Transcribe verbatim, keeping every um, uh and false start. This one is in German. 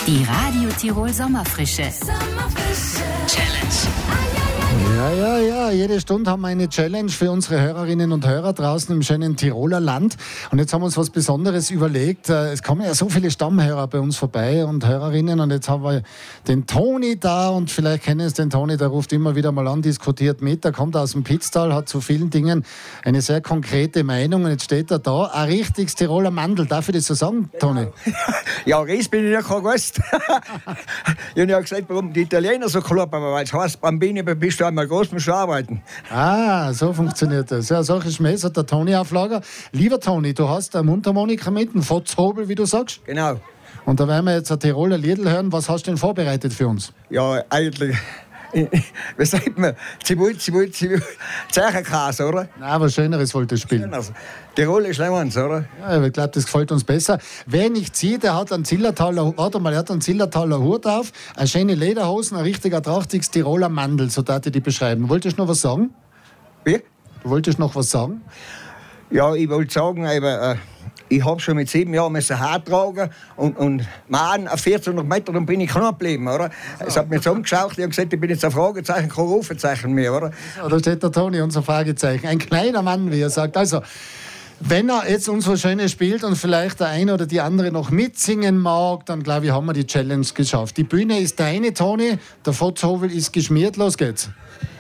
Die Radio Tirol Sommerfrische. Challenge. Ja, ja, ja. Jede Stunde haben wir eine Challenge für unsere Hörerinnen und Hörer draußen im schönen Tiroler Land. Und jetzt haben wir uns was Besonderes überlegt. Es kommen ja so viele Stammhörer bei uns vorbei und Hörerinnen. Und jetzt haben wir den Toni da. Und vielleicht kennen es den Toni, der ruft immer wieder mal an, diskutiert mit. Der kommt aus dem Pitztal, hat zu vielen Dingen eine sehr konkrete Meinung. Und jetzt steht er da. Ein richtiges Tiroler Mandel. Darf ich das so sagen, Toni? Ja, Ries bin ich ja kein Gast. Ich habe ja gesagt, warum die Italiener so kloppen, weil es heißt, Bambini, bist du einmal groß, musst du arbeiten. Ah, so funktioniert das. Ja, solche Schmähs hat der Toni auf Lager. Lieber Toni, du hast eine Mundharmonika mit, einen Fotzhobel, wie du sagst. Genau. Und da werden wir jetzt ein Tiroler Liedl hören. Was hast du denn vorbereitet für uns? Ja, eigentlich, wie sagt man, Zibul, Zibul, Zibul, Zeichenkäse, oder? Nein, was Schöneres wollte ich spielen. Also, Tirol ist Lemons, oder? Ja, ich glaube, das gefällt uns besser. Wer nicht sieht, der hat einen Zillertaler, warte mal, er hat einen Zillertaler Hut auf, eine schöne Lederhosen, ein richtiger trachtiges Tiroler Mandel, so darf ich die beschreiben. Wolltest du noch was sagen? Wie? Du wolltest noch was sagen? Ja, ich wollte sagen, eben, äh, ich habe schon mit sieben Jahren müssen Haar tragen und, und Mann, auf vierzehnhundert Meter, dann bin ich knapp geblieben, oder? Es hat mir so umgeschaut, ich habe gesagt, ich bin jetzt ein Fragezeichen, kein Rufezeichen mehr, oder? Ja, da steht der Toni, unser Fragezeichen. Ein kleiner Mann, wie er sagt. Also, wenn er jetzt uns was Schönes spielt und vielleicht der eine oder die andere noch mitsingen mag, dann glaube ich, haben wir die Challenge geschafft. Die Bühne ist deine, Toni. Der Fotzhobel ist geschmiert. Los geht's.